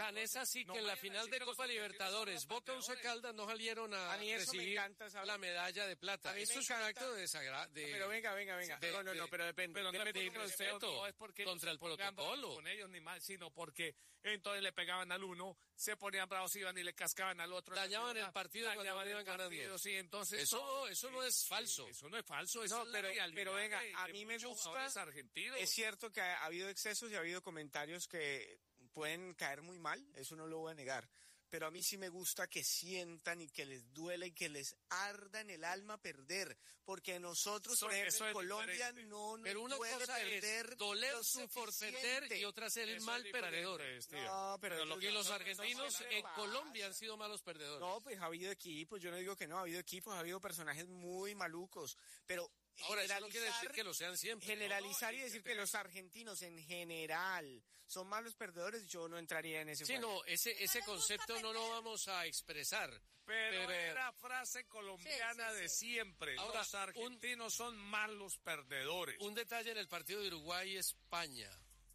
Tan es así que en la final de Copa Libertadores, Boca y Once Caldas no salieron a recibir la medalla de plata. Eso es un acto de desagrado. Pero venga. Pero depende. Pero de respeto, no es porque contra el protocolo. Con ellos ni mal, sino porque entonces le pegaban al uno, se ponían bravos, iban y le cascaban al otro. Dañaban el partido cuando iban ganando. Sí, entonces eso no es falso. Eso no es falso, no, pero venga, a mí me gusta. Argentinos. Es cierto que ha habido excesos y ha habido comentarios que pueden caer muy mal, eso no lo voy a negar. Pero a mí sí me gusta que sientan y que les duela y que les arda en el alma perder, porque nosotros, por ejemplo, en Colombia no nos pero una duele cosa perder es dolerse por perder y otra ser el mal perdedor. No, pero los argentinos en Colombia han sido malos perdedores. No, pues ha habido equipos, yo no digo que no, ha habido equipos, ha habido personajes muy malucos, pero ahora, eso no quiere decir que lo sean siempre. Generalizar y decir que los argentinos en general son malos perdedores, yo no entraría en ese juego. Sí, no, ese concepto no lo vamos a expresar. Pero era frase colombiana de siempre. Ahora, los argentinos son malos perdedores. Un detalle en el partido de Uruguay-España.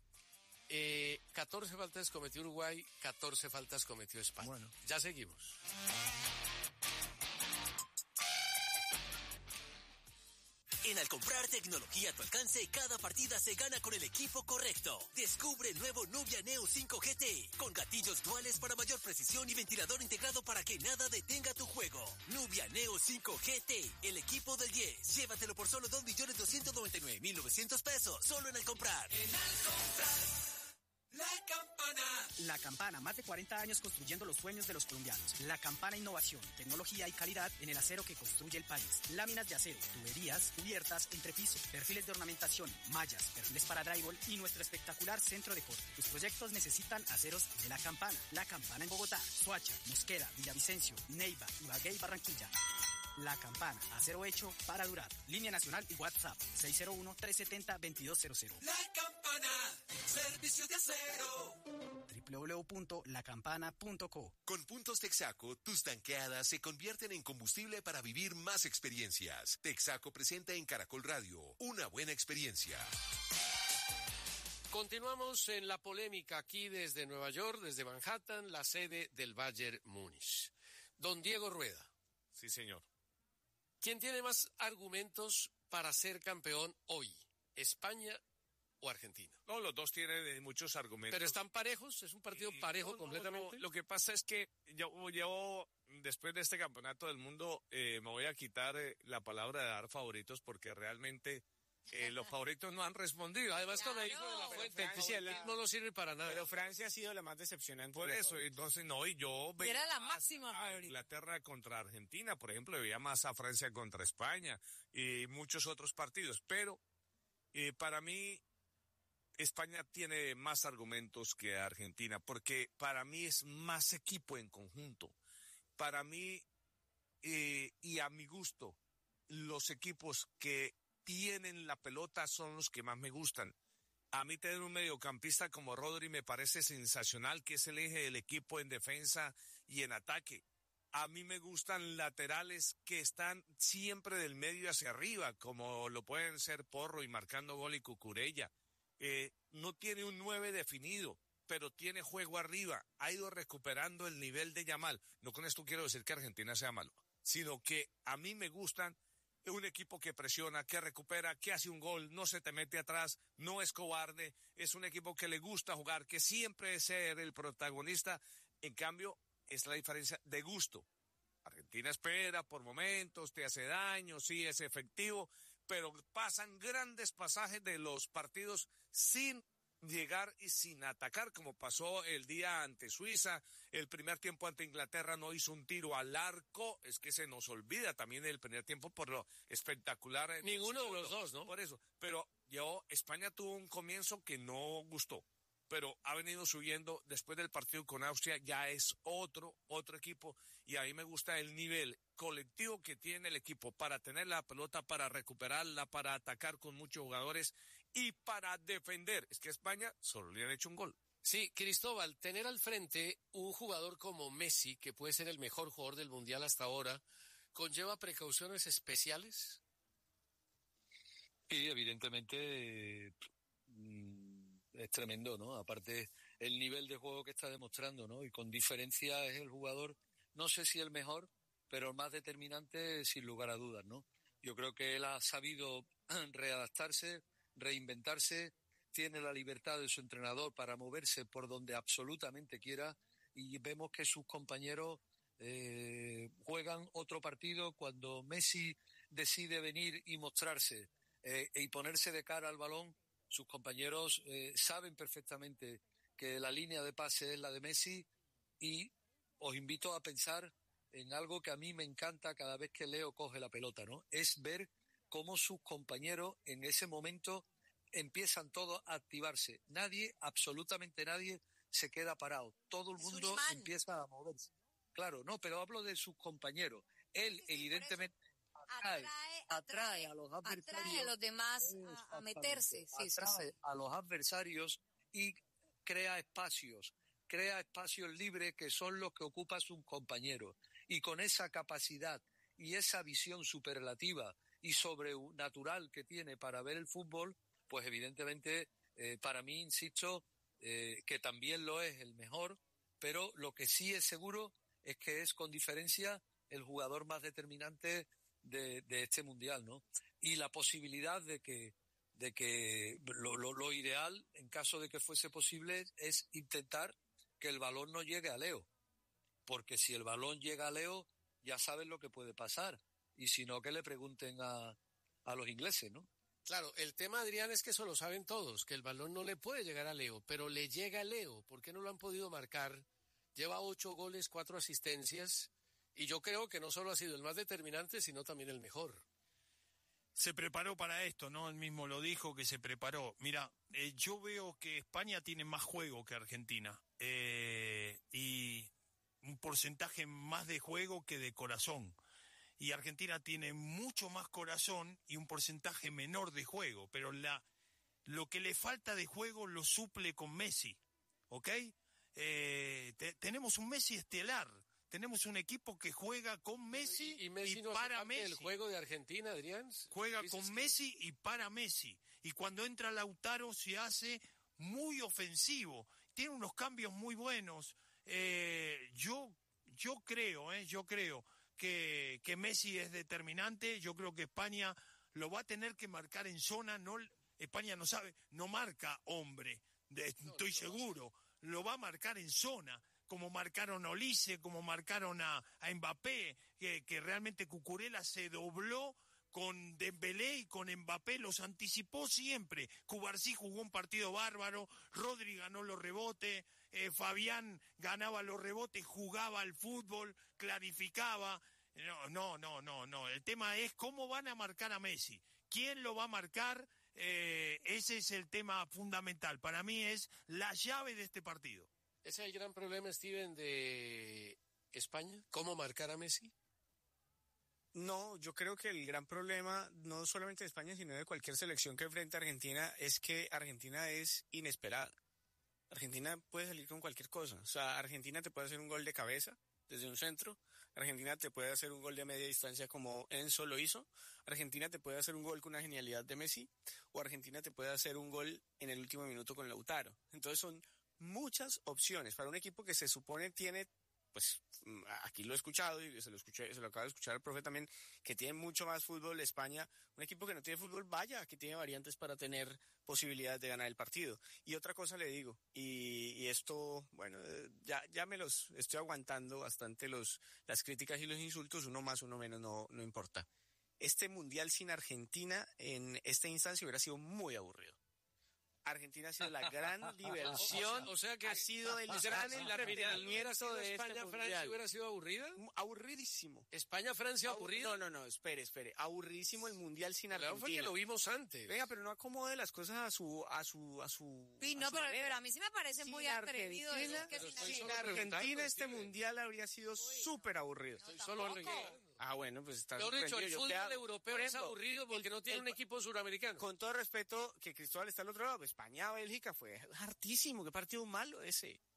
14 faltas cometió Uruguay, 14 faltas cometió España. Bueno. Ya seguimos. En Al comprar tecnología a tu alcance, cada partida se gana con el equipo correcto. Descubre el nuevo Nubia Neo 5 GT, con gatillos duales para mayor precisión y ventilador integrado para que nada detenga tu juego. Nubia Neo 5 GT, el equipo del 10. Llévatelo por solo 2.299.900 pesos, solo en Al comprar. En Al comprar. La Campana. La Campana, más de 40 años construyendo los sueños de los colombianos. La Campana, innovación, tecnología y calidad en el acero que construye el país. Láminas de acero, tuberías, cubiertas, entrepiso, perfiles de ornamentación, mallas, perfiles para drywall y nuestro espectacular centro de corte. Tus proyectos necesitan aceros de La Campana. La Campana en Bogotá, Soacha, Mosquera, Villavicencio, Neiva, Ibagué y Barranquilla. La Campana, acero hecho para durar. Línea nacional y WhatsApp 601-370-2200. La Campana, servicio de acero. www.lacampana.co. Con puntos Texaco, tus tanqueadas se convierten en combustible para vivir más experiencias. Texaco presenta en Caracol Radio una buena experiencia. Continuamos en la polémica aquí desde Nueva York, desde Manhattan, la sede del Bayern Múnich. Don Diego Rueda. Sí, señor. ¿Quién tiene más argumentos para ser campeón hoy? ¿España o Argentina? No, los dos tienen muchos argumentos. ¿Pero están parejos? ¿Es un partido parejo completamente? No. Lo que pasa es que yo después de este campeonato del mundo, me voy a quitar la palabra de dar favoritos porque realmente los favoritos no han respondido. Además, cuando dijo de la fuente, no nos sirve para nada. Pero Francia ha sido la más decepcionante. Por eso, entonces no, y yo veía era la máxima favorita. Inglaterra contra Argentina, por ejemplo, veía más a Francia contra España y muchos otros partidos, pero para mí España tiene más argumentos que Argentina, porque para mí es más equipo en conjunto. Para mí, y a mi gusto, los equipos que tienen la pelota son los que más me gustan. A mí tener un mediocampista como Rodri me parece sensacional, que es el eje del equipo en defensa y en ataque. A mí me gustan laterales que están siempre del medio hacia arriba, como lo pueden ser Porro y marcando gol y Cucurella. No tiene un 9 definido, pero tiene juego arriba. Ha ido recuperando el nivel de Yamal. No con esto quiero decir que Argentina sea malo, sino que a mí me gustan un equipo que presiona, que recupera, que hace un gol, no se te mete atrás, no es cobarde, es un equipo que le gusta jugar, que siempre es ser el protagonista. En cambio, es la diferencia de gusto. Argentina espera por momentos, te hace daño, sí es efectivo, pero pasan grandes pasajes de los partidos sin llegar y sin atacar, como pasó el día ante Suiza. El primer tiempo ante Inglaterra no hizo un tiro al arco, es que se nos olvida también el primer tiempo por lo espectacular. Ninguno de los dos, ¿no? Por eso, pero España tuvo un comienzo que no gustó, pero ha venido subiendo. Después del partido con Austria ya es otro equipo, y a mí me gusta el nivel colectivo que tiene el equipo para tener la pelota, para recuperarla, para atacar con muchos jugadores y para defender. Es que a España solo le han hecho un gol. Sí, Cristóbal, tener al frente un jugador como Messi, que puede ser el mejor jugador del Mundial hasta ahora, ¿conlleva precauciones especiales? Sí, evidentemente es tremendo, ¿no? Aparte, el nivel de juego que está demostrando, ¿no? Y con diferencia es el jugador, no sé si el mejor, pero el más determinante sin lugar a dudas, ¿no? Yo creo que él ha sabido readaptarse, reinventarse, tiene la libertad de su entrenador para moverse por donde absolutamente quiera, y vemos que sus compañeros juegan otro partido cuando Messi decide venir y mostrarse y ponerse de cara al balón. Sus compañeros saben perfectamente que la línea de pase es la de Messi, y os invito a pensar en algo que a mí me encanta cada vez que Leo coge la pelota, ¿no? Es ver cómo sus compañeros en ese momento empiezan todos a activarse. Nadie, absolutamente nadie, se queda parado. Todo el mundo empieza a moverse. Claro, no, pero hablo de sus compañeros. Él, sí, evidentemente, atrae a los adversarios. Atrae a los demás a meterse. Sí, atrae a los adversarios y crea espacios libres que son los que ocupa sus compañeros. Y con esa capacidad y esa visión superlativa y sobrenatural que tiene para ver el fútbol, pues evidentemente, para mí, insisto, que también lo es el mejor, pero lo que sí es seguro es que es con diferencia el jugador más determinante de este mundial, ¿no? Y la posibilidad de que lo ideal, en caso de que fuese posible, es intentar que el balón no llegue a Leo, porque si el balón llega a Leo, ya saben lo que puede pasar, y si no, que le pregunten a los ingleses, ¿no? Claro, el tema, Adrián, es que eso lo saben todos, que el balón no le puede llegar a Leo, pero le llega a Leo. ¿Por qué no lo han podido marcar? Lleva 8 goles, 4 asistencias, y yo creo que no solo ha sido el más determinante, sino también el mejor. Se preparó para esto, ¿no? Él mismo lo dijo, que se preparó. Mira, yo veo que España tiene más juego que Argentina, y un porcentaje más de juego que de corazón. Y Argentina tiene mucho más corazón y un porcentaje menor de juego, pero lo que le falta de juego lo suple con Messi, ¿ok? Tenemos un Messi estelar, tenemos un equipo que juega con Messi y no para Messi. El juego de Argentina, Adrián. Juega con Messi y para Messi. Y cuando entra Lautaro se hace muy ofensivo, tiene unos cambios muy buenos. Yo creo que Messi es determinante. Yo creo que España lo va a tener que marcar en zona. No, España no sabe, no marca hombre, estoy seguro. Lo va a marcar en zona, como marcaron a Olise, como marcaron a Mbappé, que realmente Cucurella se dobló con Dembélé y con Mbappé, los anticipó siempre. Cubarsí jugó un partido bárbaro, Rodri ganó los rebotes, Fabián ganaba los rebotes, jugaba al fútbol, clarificaba. No. El tema es cómo van a marcar a Messi. ¿Quién lo va a marcar? Ese es el tema fundamental. Para mí es la llave de este partido. ¿Ese es el gran problema, Steven, de España? ¿Cómo marcar a Messi? No, yo creo que el gran problema, no solamente de España, sino de cualquier selección que enfrente a Argentina, es que Argentina es inesperada. Argentina puede salir con cualquier cosa. O sea, Argentina te puede hacer un gol de cabeza desde un centro. Argentina te puede hacer un gol de media distancia como Enzo lo hizo. Argentina te puede hacer un gol con una genialidad de Messi. O Argentina te puede hacer un gol en el último minuto con Lautaro. Entonces son muchas opciones para un equipo que se supone tiene, pues aquí lo he escuchado y se lo acabo de escuchar al profe también, que tiene mucho más fútbol. España, un equipo que no tiene fútbol, vaya, que tiene variantes para tener posibilidades de ganar el partido. Y otra cosa le digo, y esto, bueno, ya me los estoy aguantando bastante las críticas y los insultos, uno más, uno menos, no importa. Este mundial sin Argentina en esta instancia hubiera sido muy aburrido. Argentina ha sido la gran diversión, o sea que ha sido el gran entretenimiento de este España-Francia mundial. hubiera sido aburrida. Aburridísimo. ¿España-Francia aburrida? No, espere. Aburridísimo el mundial sin Argentina. Claro, fue que lo vimos antes. Venga, pero no acomode las cosas a su Sí, no, pero a mí sí me parece muy atrevido. Sin Argentina este mundial habría sido súper aburrido. Bueno, pues está Mejor dicho, el fútbol sorprendido. europeo es aburrido porque no tiene un equipo suramericano. Con todo respeto, que Cristóbal está al otro lado, España-Bélgica fue hartísimo, qué partido malo ese.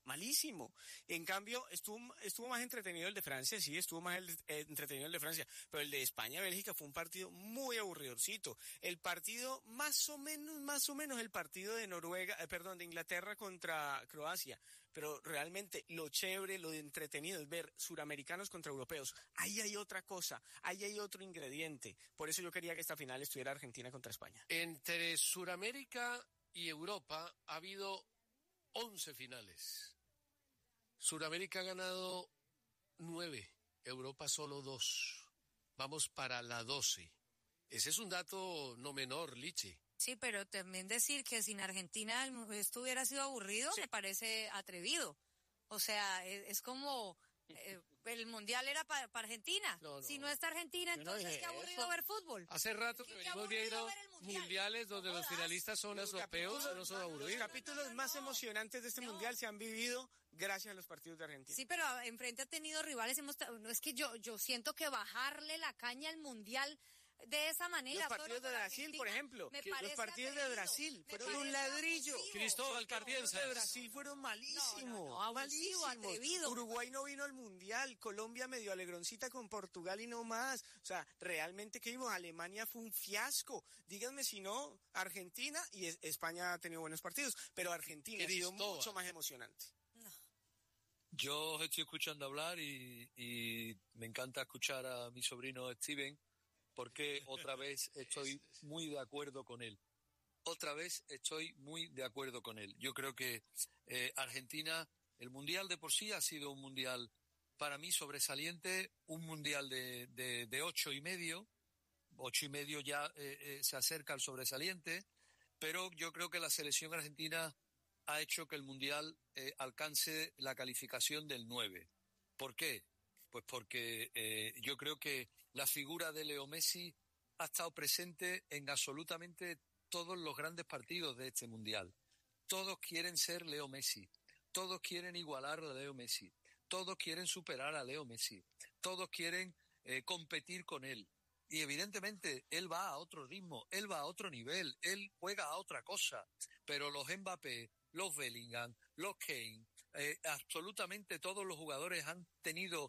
malísimo. En cambio, estuvo más entretenido el de Francia, sí, estuvo más entretenido el de Francia, pero el de España-Bélgica fue un partido muy aburridorcito. El partido, más o menos el partido de de Inglaterra contra Croacia, pero realmente lo chévere, lo entretenido es ver suramericanos contra europeos. Ahí hay otra cosa, ahí hay otro ingrediente. Por eso yo quería que esta final estuviera Argentina contra España. Entre Suramérica y Europa ha habido 11 finales. Suramérica ha ganado 9, Europa solo 2. Vamos para la 12. Ese es un dato no menor, Lichi. Sí, pero también decir que sin Argentina esto hubiera sido aburrido, sí, me parece atrevido. O sea, es como el Mundial era para Argentina. No. Si no está Argentina, entonces qué aburrido ver fútbol. Hace rato que venimos viendo mundiales donde los finalistas son europeos, no son aburridos. Los capítulos más emocionantes de este Mundial se han vivido gracias a los partidos de Argentina. Sí, pero enfrente ha tenido rivales. No, es que yo siento que bajarle la caña al Mundial de esa manera. Los partidos de Brasil, por ejemplo. Los partidos de Brasil fueron un ladrillo. Cristóbal Cardienza. Los de Brasil fueron malísimos. Malísimos. Atrevido. Uruguay no vino al Mundial. Colombia medio alegroncita con Portugal y no más. O sea, realmente que vimos. Alemania fue un fiasco. Díganme si no, Argentina y España ha tenido buenos partidos, pero Argentina ha sido mucho más emocionante. Yo estoy escuchando hablar y me encanta escuchar a mi sobrino Steven, porque otra vez estoy muy de acuerdo con él. Yo creo que Argentina, el Mundial de por sí ha sido un Mundial para mí sobresaliente, un Mundial de 8,5. 8,5 ya se acerca al sobresaliente, pero yo creo que la selección argentina ha hecho que el Mundial alcance la calificación del 9. ¿Por qué? Pues porque yo creo que la figura de Leo Messi ha estado presente en absolutamente todos los grandes partidos de este Mundial. Todos quieren ser Leo Messi, todos quieren igualar a Leo Messi, todos quieren superar a Leo Messi, todos quieren competir con él. Y evidentemente él va a otro ritmo, él va a otro nivel, él juega a otra cosa. Pero los Mbappé, los Bellingham, los Kane, absolutamente todos los jugadores han tenido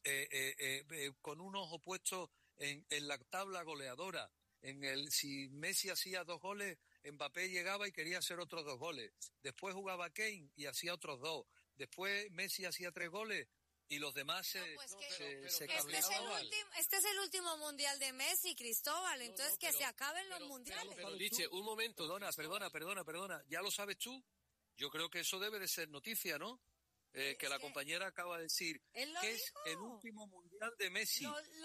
con un ojo puesto en la tabla goleadora. Si Messi hacía 2 goles, Mbappé llegaba y quería hacer otros 2 goles. Después jugaba Kane y hacía otros 2. Después Messi hacía 3 goles y los demás se cabreaban. Este es el último Mundial de Messi, Cristóbal, entonces que se acaben los mundiales. Pero Liche, un momento. Perdona, ¿ya lo sabes tú? Yo creo que eso debe de ser noticia, ¿no? Que la compañera acaba de decir que es el último Mundial de Messi.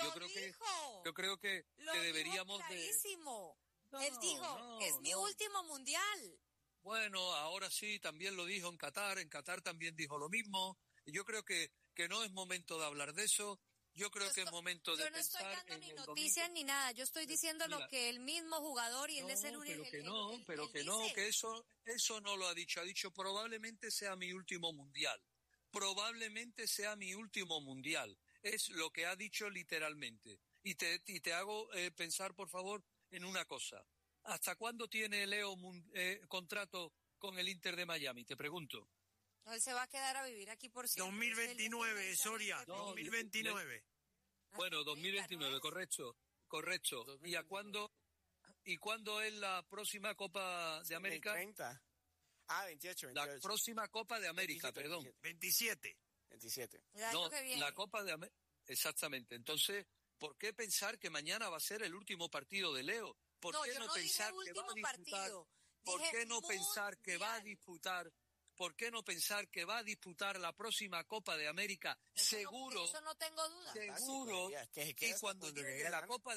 Yo creo que deberíamos clarísimo. Él dijo, es mi último Mundial. Bueno, ahora sí, también lo dijo en Qatar también dijo lo mismo. Yo creo que no es momento de hablar de eso. Yo creo que es momento de pensar en el domingo. Yo no estoy dando ni noticias ni nada. Yo estoy diciendo lo que el mismo jugador y él es el único. Que eso no lo ha dicho. Ha dicho probablemente sea mi último mundial. Probablemente sea mi último mundial. Es lo que ha dicho literalmente. Y te hago pensar, por favor, en una cosa. ¿Hasta cuándo tiene Leo contrato con el Inter de Miami? Te pregunto. No, él se va a quedar a vivir aquí por siempre. 2029, Soria, 2029. Bueno, 2029, correcto. 2029. ¿Y cuándo es la próxima Copa de América? 30. 28. La próxima Copa de América, 27. No, la Copa de América. Exactamente. Entonces, ¿por qué pensar que mañana va a ser el último partido de Leo? ¿Por qué no pensar que va a disputar? ¿Por qué no pensar que va a disputar? ¿Por qué no pensar que va a disputar la próxima Copa de América? Seguro. Eso no tengo duda. Seguro. Y cuando llegue la Copa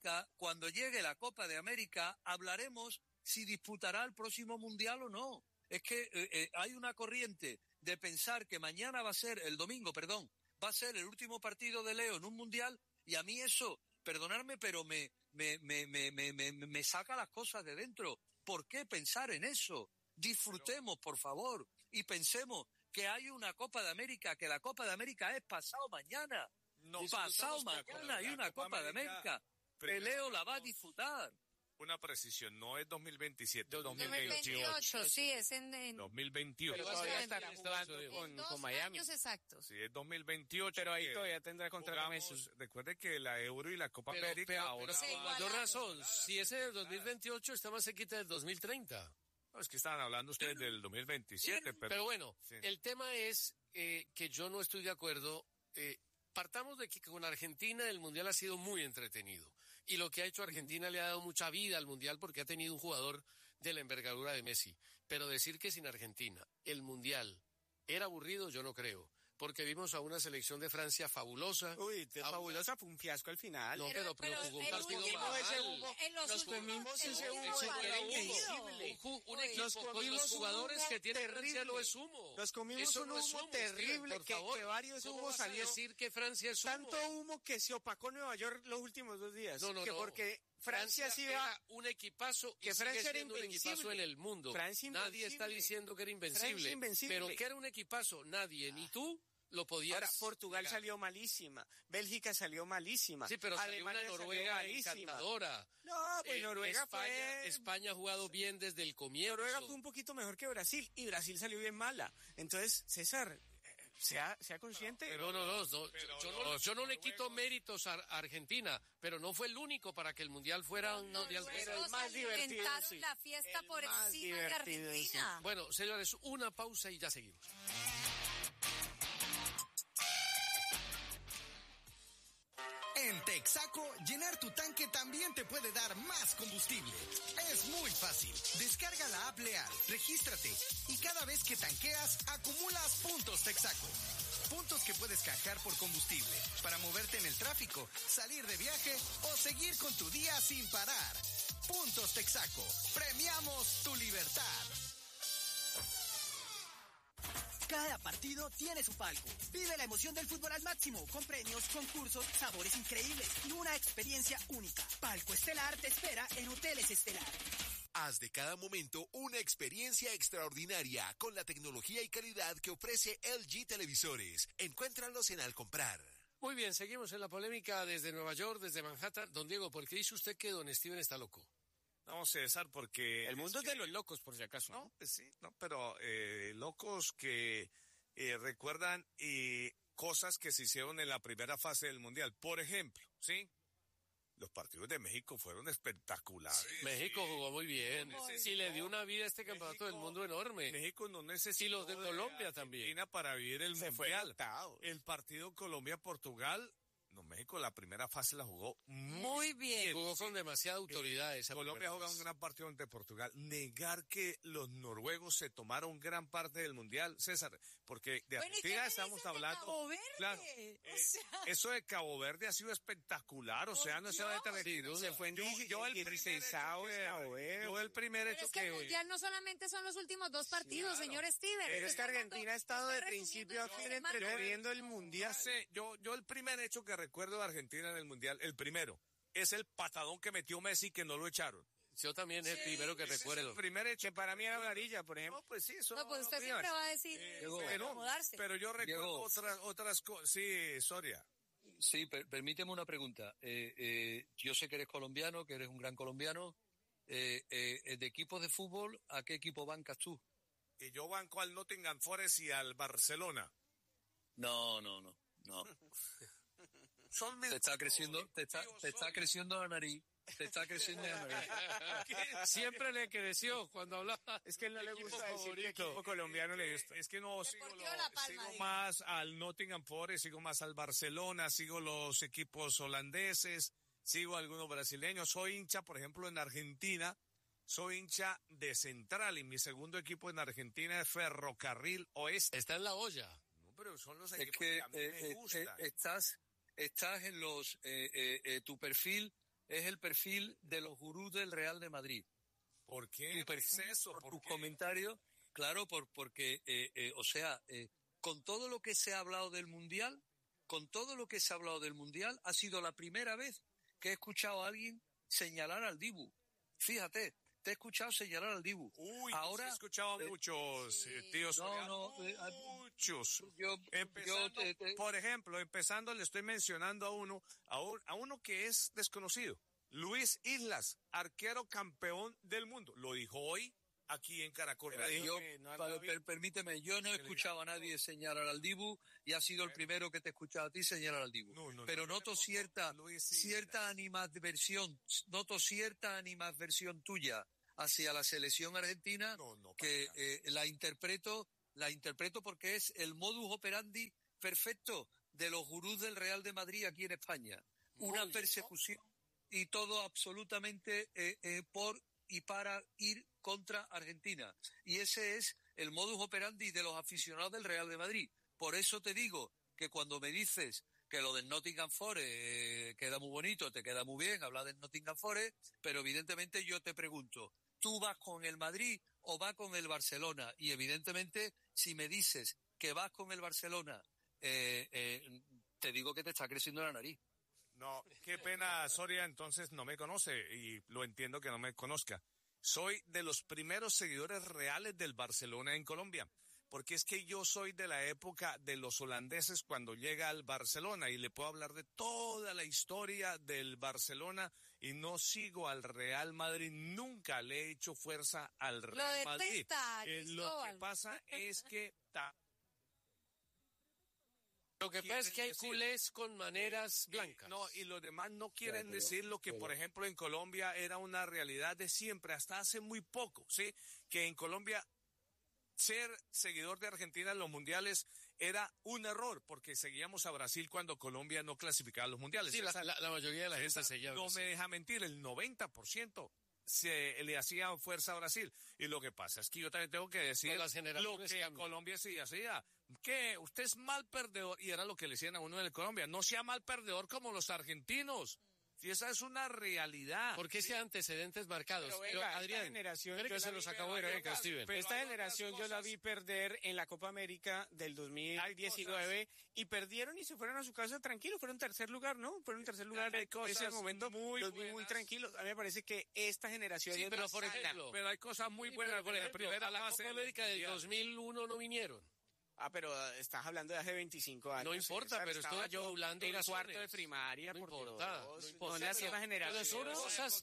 de América, hablaremos si disputará el próximo Mundial o no. Es que hay una corriente de pensar que mañana va a ser el último partido de Leo en un Mundial, y a mí eso, perdonadme, pero me saca las cosas de dentro. ¿Por qué pensar en eso? Disfrutemos, por favor, y pensemos que hay una Copa de América, que la Copa de América es pasado mañana. Pasado mañana hay una Copa de América. Que Leo la va a disfrutar. Una precisión, no es 2027, es 2028, sí, es en 2028. Pero todavía estará jugando en con 2 Miami. años exactos. Sí, es 2028. Pero ahí que todavía tendrá contrato jugamos, Messi. Recuerde que la Euro y la Copa América ahora... se Por igualaron. razón, si ese es el 2028, está más cerquita del 2030. No, es que estaban hablando ustedes del 2027, Pero bueno, sí. el tema es que yo no estoy de acuerdo. Partamos de que con Argentina el Mundial ha sido muy entretenido. Y lo que ha hecho Argentina le ha dado mucha vida al Mundial porque ha tenido un jugador de la envergadura de Messi. Pero decir que sin Argentina el Mundial era aburrido, yo no creo. Porque vimos a una selección de Francia fabulosa. Uy, fabulosa, fue un fiasco al final. No, pero jugó un el partido último, mal. en los Nos últimos, comimos el ese último humo, partido. era invencible. Un Oye, equipo nos con los comimos un jugadores humo que tiene Francia terrible. no es humo. Nos comimos Eso un no es humo humo, Steven, terrible, por que favor. varios ¿Cómo humos vas a salieron. decir que Francia es humo? Tanto humo que se opacó Nueva York los últimos 2 días. No, que porque Francia sí va... era un equipazo que y Francia sigue era siendo un equipazo invencible. en el mundo. Francia Nadie está invencible. diciendo que era Francia invencible, invencible. pero que era un equipazo, nadie, ni tú lo podías. Ahora, Portugal negar. salió malísima, Bélgica salió malísima, Sí, pero salió una Alemania salió Noruega malísima. encantadora. No, pues Noruega España ha jugado bien desde el comienzo. Noruega fue un poquito mejor que Brasil y Brasil salió bien mala. Entonces, César, sea consciente. Yo no le quito méritos a Argentina, pero no fue el único para que el Mundial fuera un Mundial. Pero el más divertido, Inventaron sí. la fiesta El por más encima de divertido, sí. Argentina. Bueno, señores, una pausa y ya seguimos. En Texaco, llenar tu tanque también te puede dar más combustible. Es muy fácil. Descarga la app Leal, regístrate y cada vez que tanqueas, acumulas puntos Texaco. Puntos que puedes canjear por combustible, para moverte en el tráfico, salir de viaje o seguir con tu día sin parar. Puntos Texaco. Premiamos tu libertad. Cada partido tiene su palco. Vive la emoción del fútbol al máximo, con premios, concursos, sabores increíbles y una experiencia única. Palco Estelar te espera en Hoteles Estelar. Haz de cada momento una experiencia extraordinaria con la tecnología y calidad que ofrece LG Televisores. Encuéntralos en Al Comprar. Muy bien, seguimos en la polémica desde Nueva York, desde Manhattan. Don Diego, ¿por qué dice usted que don Steven está loco? No, César, porque... El mundo es de los locos, por si acaso. No, pues sí, no, pero locos que recuerdan cosas que se hicieron en la primera fase del Mundial. Por ejemplo, ¿sí? Los partidos de México fueron espectaculares. México jugó muy bien. necesitó- Y le dio una vida a este campeonato del mundo enorme. México no necesitó Y los de Colombia Argentina también. para vivir el Se fue Mundial. octavos. El partido Colombia-Portugal, no, México la primera fase la jugó Muy bien. Jugó con demasiada autoridad esa Colombia primera juega un fase. gran partido ante Portugal. Negar que los noruegos se tomaron gran parte del Mundial, César, porque de Bueno, ¿y qué Argentina me estamos dicen de hablando. Cabo Verde? Claro, O sea, eso de Cabo Verde ha sido espectacular, o sea, no se va a Dios. detener. Se fue en Yo el primer 16 hecho que- Cabo Verde. yo el primer pero hecho es que el que Mundial no solamente son los últimos 2 partidos, claro. señor Steven. Pero es que Está Argentina ha estado de está principio a resumiendo fin esta semana. entreteniendo el Mundial. yo el primer hecho que recuerdo de Argentina en el Mundial, el primero, es el patadón que metió Messi que no lo echaron. Yo también es el primero que Ese es recuerdo. el primer hecho. Que para mí era amarilla, por ejemplo. No, pues sí, eso No, pues usted opiniones. siempre va a decir acomodarse. Pero yo recuerdo Diego. otras cosas. Sí, Soria. Sí, permíteme una pregunta. Yo sé que eres colombiano, que eres un gran colombiano. De equipos de fútbol, ¿a qué equipo bancas tú? Y yo banco al Nottingham Forest y al Barcelona. No. Son mis Te está creciendo, te está creciendo la nariz. Te está creciendo la nariz. Siempre le creció cuando hablaba. Es que él no le Equipo gusta decir que favorito. equipo colombiano le gusta. Es que no sigo, Deportivo La Palma, sigo diga. más al Nottingham Forest, sigo más al Barcelona, sigo los equipos holandeses, sigo algunos brasileños. Soy hincha, por ejemplo, en Argentina, soy hincha de Central y mi segundo equipo en Argentina es Ferrocarril Oeste. Está en la olla. No, pero son los Es equipos que que a mí me gustan. estás en los... tu perfil es el perfil de los gurús del Real de Madrid. ¿Por qué? Tu perfil, ¿Es eso? por ¿Por tus qué? comentarios, claro, porque, o sea, con todo lo que se ha hablado del Mundial, ha sido la primera vez que he escuchado a alguien señalar al Dibu. Fíjate, te he escuchado señalar al Dibu. Uy, ahora he escuchado a muchos tíos. Muchos. Por ejemplo, empezando le estoy mencionando a uno que es desconocido. Luis Islas, arquero campeón del mundo. Lo dijo hoy aquí en Caracol. Permíteme, yo no he escuchado a nadie señalar al Dibu y ha sido el primero que te he escuchado a ti señalar al Dibu. Pero noto cierta animadversión tuya hacia la selección argentina que la interpreto porque es el modus operandi perfecto de los gurús del Real de Madrid aquí en España. Una persecución y todo absolutamente por y para ir contra Argentina. Y ese es el modus operandi de los aficionados del Real de Madrid. Por eso te digo que cuando me dices que lo del Nottingham Forest queda muy bonito, te queda muy bien hablar del Nottingham Forest, pero evidentemente yo te pregunto, ¿tú vas con el Madrid o vas con el Barcelona? Y evidentemente, si me dices que vas con el Barcelona, te digo que te está creciendo la nariz. No, qué pena, Soria, entonces no me conoce y lo entiendo que no me conozca. Soy de los primeros seguidores reales del Barcelona en Colombia, porque es que yo soy de la época de los holandeses cuando llega al Barcelona y le puedo hablar de toda la historia del Barcelona y no sigo al Real Madrid, nunca le he hecho fuerza al Real Madrid. Lo que pasa es que... Lo que pasa es que hay culés con maneras blancas. No, y los demás no quieren decir lo que, por ejemplo, en Colombia era una realidad de siempre, hasta hace muy poco, ¿sí? Que en Colombia ser seguidor de Argentina en los mundiales era un error, porque seguíamos a Brasil cuando Colombia no clasificaba a los mundiales. Sí, la mayoría de la gente seguía a Brasil. No me deja mentir, el 90% se le hacía fuerza a Brasil. Y lo que pasa es que yo también tengo que decir lo que en Colombia sí hacía. Que usted es mal perdedor, y era lo que le decían a uno en Colombia, no sea mal perdedor como los argentinos. Y esa es una realidad. Porque ese antecedentes marcados. Pero venga, Adrián, generación, que se nos acabó de ver, Steven. Esta generación yo la vi perder en la Copa América del 2019 y perdieron y se fueron a su casa tranquilos. Fueron tercer lugar, ¿no? Fueron tercer lugar. En ese momento los vi muy tranquilos. A mí me parece que esta generación sí, es pero más por sana. ejemplo, pero hay cosas muy buenas. Por ejemplo, a la Copa América del 2001 no vinieron. Ah, pero estás hablando de hace 25 años. No importa, pero estoy yo hablando en cuarto de primaria, no por importa, Dios. No importa. No le hacía la generación. Son cosas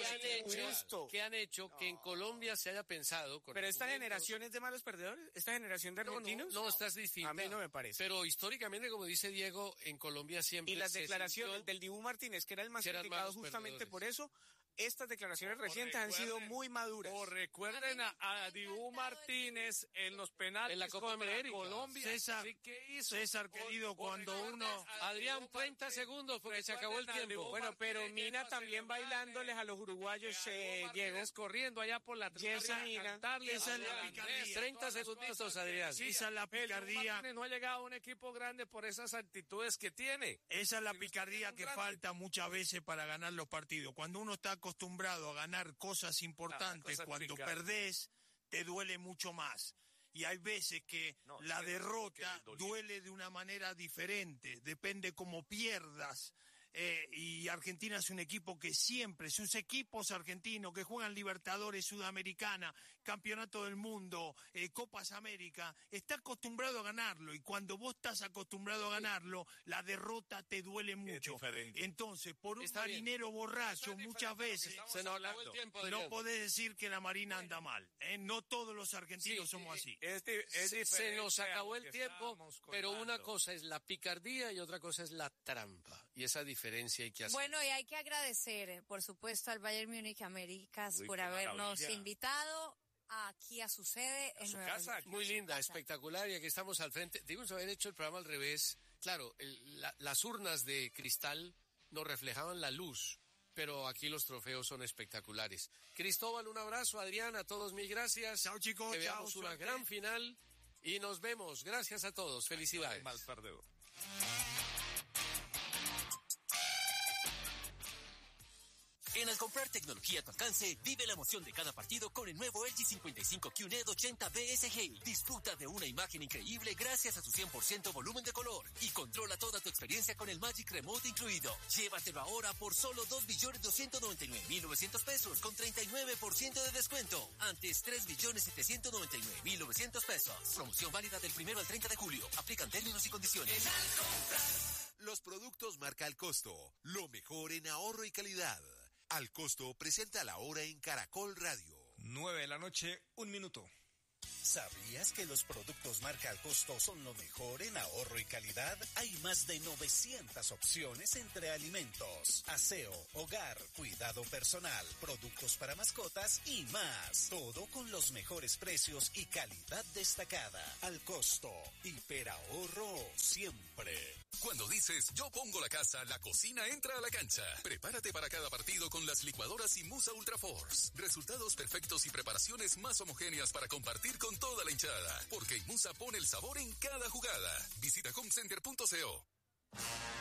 que han hecho que en Colombia se haya pensado. Pero esta generación es de malos perdedores, esta generación de argentinos. No, estás distinta. A mí no me parece. Pero históricamente, como dice Diego, en Colombia siempre. Y las declaraciones del Dibu Martínez, que era el más criticado justamente por eso. Estas declaraciones recientes han sido muy maduras. O recuerden a Dibu Martínez en los penales en la Copa América. Colombia. César, querido, cuando uno... Adrián, 30 segundos porque se acabó el tiempo. Bueno, pero Mina también bailándoles a los uruguayos, Diego. Corriendo allá por la tribuna. Esa es la picardía. 30 segundos, Adrián. Sí, esa es la picardía. No ha llegado a un equipo grande por esas actitudes que tiene. Esa es la picardía que falta muchas veces para ganar los partidos. Cuando uno está acostumbrado a ganar cosas importantes, cuando perdés, te duele mucho más. Y hay veces que la derrota duele de una manera diferente, depende cómo pierdas. Y Argentina es un equipo que siempre, sus equipos argentinos que juegan Libertadores, Sudamericana, Campeonato del Mundo, Copas América, está acostumbrado a ganarlo. Y cuando vos estás acostumbrado a ganarlo, la derrota te duele mucho. Entonces, por un marinero borracho, muchas veces no podés decir que la marina anda mal. No todos los argentinos somos así. Se nos acabó el tiempo, pero una cosa es la picardía y otra cosa es la trampa. Y esa diferencia hay que hacer. Bueno, y hay que agradecer, por supuesto, al Bayern Múnich Américas por habernos invitado aquí a su sede en Nueva York. Muy linda, espectacular, y aquí estamos al frente. Debimos haber hecho el programa al revés. Claro, las urnas de cristal nos reflejaban la luz, pero aquí los trofeos son espectaculares. Cristóbal, un abrazo. Adrián, a todos mil gracias. Chao, chicos. Que veamos una gran final y nos vemos. Gracias a todos. Felicidades. Mal perdedor. En Al comprar tecnología a tu alcance, vive la emoción de cada partido con el nuevo LG 55 QLED 80 BSG. Disfruta de una imagen increíble gracias a su 100% volumen de color y controla toda tu experiencia con el Magic Remote incluido. Llévatelo ahora por solo 2.299.900 pesos con 39% de descuento. Antes 3.799.900 pesos. Promoción válida del 1 al 30 de julio. Aplican términos y condiciones. Los productos marca el costo. Lo mejor en ahorro y calidad. Al Costo presenta la hora en Caracol Radio. 9:01 p.m. ¿Sabías que los productos marca Al Costo son lo mejor en ahorro y calidad? Hay más de 900 opciones entre alimentos, aseo, hogar, cuidado personal, productos para mascotas y más. Todo con los mejores precios y calidad destacada. Al Costo, hiperahorro siempre. Cuando dices yo pongo la casa, la cocina entra a la cancha. Prepárate para cada partido con las licuadoras Inmusa Ultra Force. Resultados perfectos y preparaciones más homogéneas para compartir con toda la hinchada. Porque Inmusa pone el sabor en cada jugada. Visita homecenter.co.